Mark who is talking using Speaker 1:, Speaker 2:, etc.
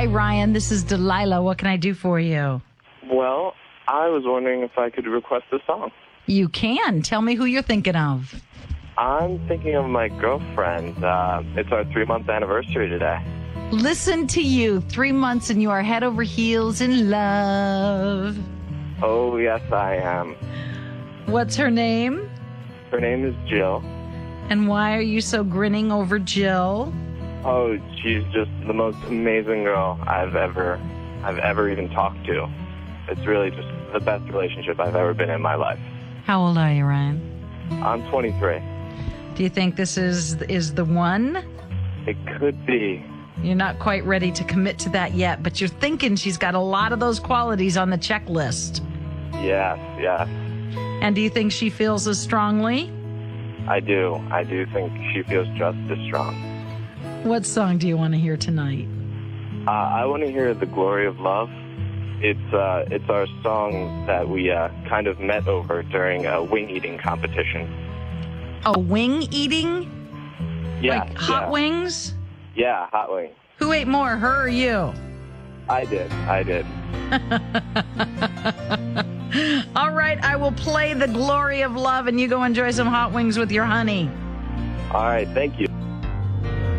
Speaker 1: Hi, Ryan. This is Delilah. What can I do for you?
Speaker 2: Well, I was wondering if I could request a song.
Speaker 1: You can. Tell me who you're thinking of.
Speaker 2: I'm thinking of my girlfriend. It's our 3-month anniversary today.
Speaker 1: Listen to you. 3 months and you are head over heels in love.
Speaker 2: Oh, yes, I am.
Speaker 1: What's her name?
Speaker 2: Her name is Jill.
Speaker 1: And why are you so grinning over Jill?
Speaker 2: Oh, she's just the most amazing girl I've ever even talked to. It's really just the best relationship I've ever been in my life.
Speaker 1: How old are you, Ryan?
Speaker 2: I'm 23.
Speaker 1: Do you think this is the one?
Speaker 2: It could be.
Speaker 1: You're not quite ready to commit to that yet, but you're thinking she's got a lot of those qualities on the checklist.
Speaker 2: Yes, yes.
Speaker 1: And do you think she feels as strongly?
Speaker 2: I do. I do think she feels just as strong.
Speaker 1: What song do you want to hear tonight?
Speaker 2: I want to hear The Glory of Love. It's our song that we kind of met over during a wing eating competition.
Speaker 1: Oh, wing eating?
Speaker 2: Yeah.
Speaker 1: Like hot wings?
Speaker 2: Yeah, hot wings.
Speaker 1: Who ate more, her or you?
Speaker 2: I did.
Speaker 1: All right, I will play The Glory of Love and you go enjoy some hot wings with your honey.
Speaker 2: All right, thank you.